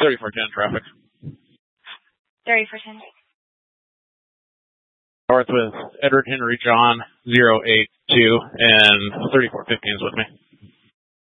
3410 traffic. 3410. North with Edward Henry John 082 and 3415 is with me.